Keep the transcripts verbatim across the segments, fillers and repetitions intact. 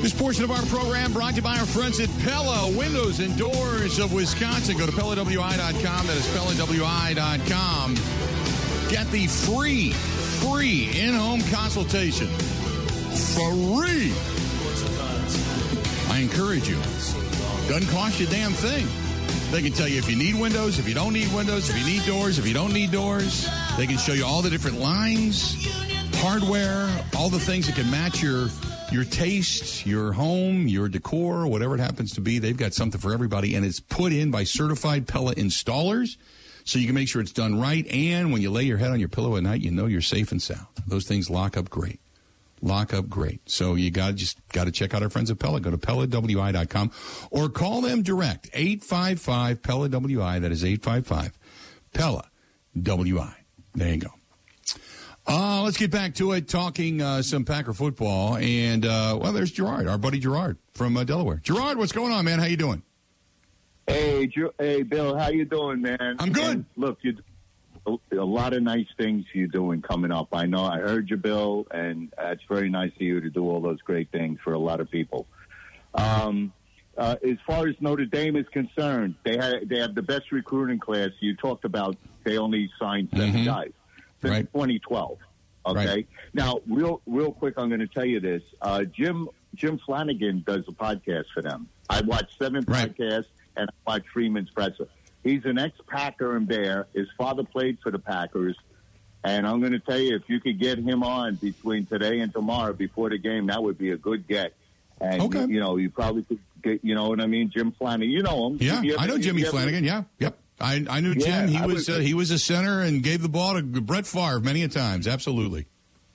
This portion of our program brought to you by our friends at Pella Windows and Doors of Wisconsin. Go to Pella W I dot com. That is Pella W I dot com. Get the free, free in-home consultation. Free. I encourage you. Doesn't cost you a damn thing. They can tell you if you need windows, if you don't need windows, if you need doors, if you don't need doors. They can show you all the different lines, hardware, all the things that can match your your taste, your home, your decor, whatever it happens to be. They've got something for everybody, and it's put in by certified Pella installers, so you can make sure it's done right. And when you lay your head on your pillow at night, you know you're safe and sound. Those things lock up great. Lock up great. So you got to just got to check out our friends at Pella. Go to Pella W I dot com or call them direct, eight five five Pella W I. That is eight five five Pella W I. There you go. Uh, let's get back to it, talking uh, some Packer football. And, uh, well, there's Gerard, our buddy Gerard from uh, Delaware. Gerard, what's going on, man? How you doing? Hey, hey, Bill, how you doing, man? I'm good. And look, you a lot of nice things you're doing coming up. I know I heard you, Bill, and it's very nice of you to do all those great things for a lot of people. Um, uh, as far as Notre Dame is concerned, they have, they have the best recruiting class. You talked about they only signed seven mm-hmm. guys. Since right. twenty twelve, okay? Right. Now, real real quick, I'm going to tell you this. Uh, Jim Jim Flanagan does a podcast for them. I watch seven right. podcasts, and I watch Freeman's Presser. He's an ex-Packer and Bear. His father played for the Packers. And I'm going to tell you, if you could get him on between today and tomorrow before the game, that would be a good get. And, okay. you, you know, you probably could get, you know what I mean, Jim Flanagan. You know him. Yeah, ever, I know Jimmy ever, Flanagan, yeah, yep. I, I knew yeah, Jim. He I was would, uh, he was a center and gave the ball to Brett Favre many a times. Absolutely.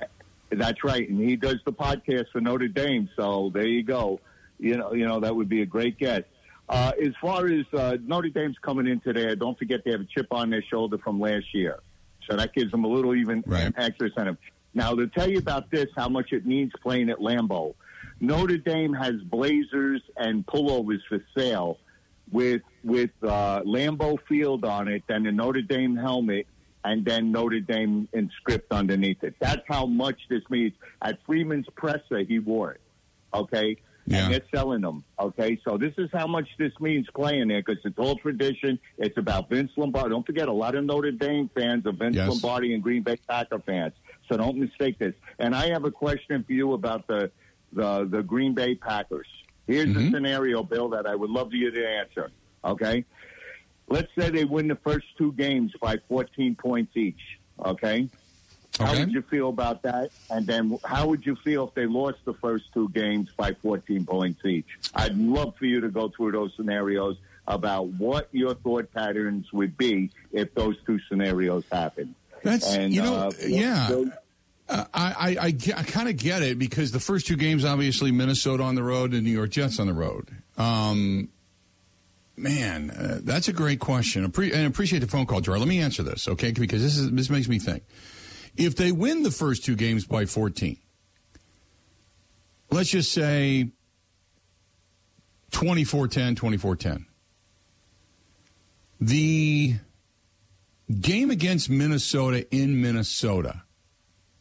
That's right, and he does the podcast for Notre Dame. So there you go. You know, you know that would be a great guest. Uh, as far as uh, Notre Dame's coming in today, don't forget they have a chip on their shoulder from last year, so that gives them a little even right. extra incentive. Now to tell you about this, how much it means playing at Lambeau. Notre Dame has blazers and pullovers for sale with with uh, Lambeau Field on it, then the Notre Dame helmet, and then Notre Dame in script underneath it. That's how much this means. At Freeman's Presser, he wore it, okay? Yeah. And they're selling them, okay? So this is how much this means playing there, because it's old tradition. It's about Vince Lombardi. Don't forget, a lot of Notre Dame fans are Vince yes. Lombardi and Green Bay Packer fans, so don't mistake this. And I have a question for you about the, the, the Green Bay Packers. Here's mm-hmm. the scenario, Bill, that I would love you to answer, okay? Let's say they win the first two games by fourteen points each, okay? okay? How would you feel about that? And then how would you feel if they lost the first two games by fourteen points each? I'd love for you to go through those scenarios about what your thought patterns would be if those two scenarios happen. That's, and, you know, uh, yeah. So, Uh, I, I, I, I kind of get it, because the first two games, obviously, Minnesota on the road and New York Jets on the road. Um, man, uh, that's a great question. Appre- and appreciate the phone call, Gerard. Let me answer this, okay? Because this is this makes me think. If they win the first two games by fourteen, let's just say twenty-four ten, twenty-four ten. The game against Minnesota in Minnesota